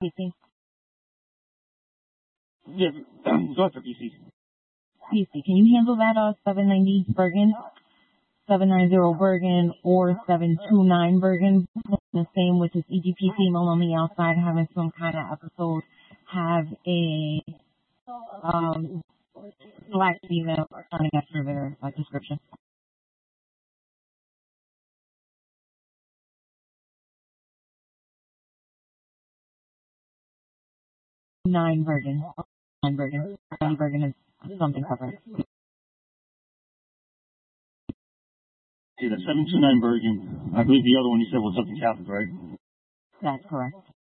PC. Yeah, go after PC. PC. Can you handle that 790 Bergen, 790 Bergen, or 729 Bergen? The same with this EGP female on the outside having some kind of episode. Have a black female signing after their description. 9 Bergen. 9 Bergen. 90 Bergen is something covered. See, the 729 Bergen, I believe the other one you said was something Catholic, right? That's correct.